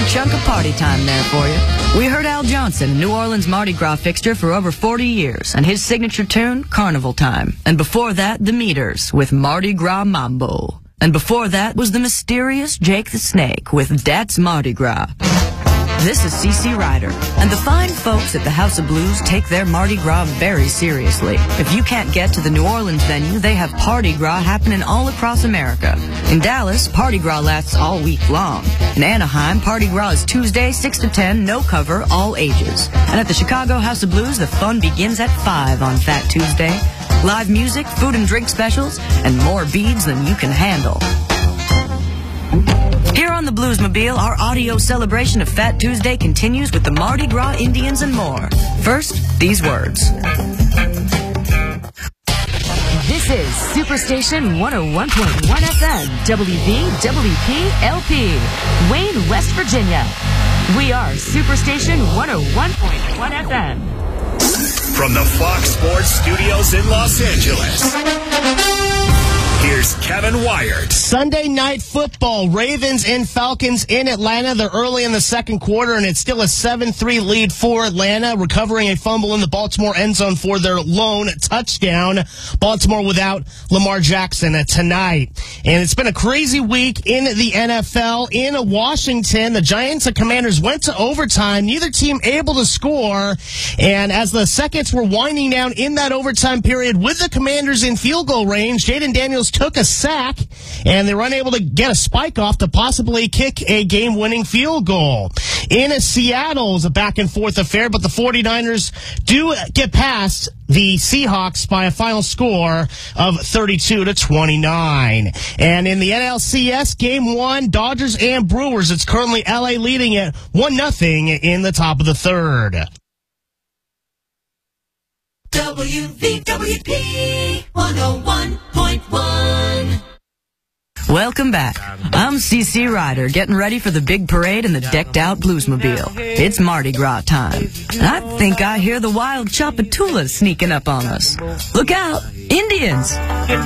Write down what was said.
chunk of party time there for you. We heard Al Johnson, a New Orleans Mardi Gras fixture for over 40 years, and his signature tune, Carnival Time. And before that, The Meters with Mardi Gras Mambo. And before that was the mysterious Jake the Snake with Dat's Mardi Gras. This is CC Ryder, and the fine folks at the House of Blues take their Mardi Gras very seriously. If you can't get to the New Orleans venue, they have Party Gras happening all across America. In Dallas, Party Gras lasts all week long. In Anaheim, Party Gras is Tuesday, 6 to 10, no cover, all ages. And at the Chicago House of Blues, the fun begins at 5 on Fat Tuesday. Live music, food and drink specials, and more beads than you can handle. Here on the Bluesmobile, our audio celebration of Fat Tuesday continues with the Mardi Gras Indians and more. First, these words. This is Superstation 101.1 FM, WVWP LP, Wayne, West Virginia. We are Superstation 101.1 FM. From the Fox Sports Studios in Los Angeles, here's Kevin Wyatt. Sunday night football, Ravens and Falcons in Atlanta. They're early in the second quarter, and it's still a 7-3 lead for Atlanta, recovering a fumble in the Baltimore end zone for their lone touchdown. Baltimore without Lamar Jackson tonight. And it's been a crazy week in the NFL. In Washington, the Giants and Commanders went to overtime, neither team able to score. And as the seconds were winding down in that overtime period with the Commanders in field goal range, Jaden Daniels took a sack, and they were unable to get a spike off to possibly kick a game-winning field goal. In Seattle, it was a back-and-forth affair, but the 49ers do get past the Seahawks by a final score of 32-29. And in the NLCS, Game 1, Dodgers and Brewers, it's currently LA leading it 1-0 in the top of the third. WVWP 101.1. Welcome back. I'm CC Ryder, getting ready for the big parade in the decked-out Bluesmobile. It's Mardi Gras time. And I think I hear the wild Chapatula sneaking up on us. Look out, Indians!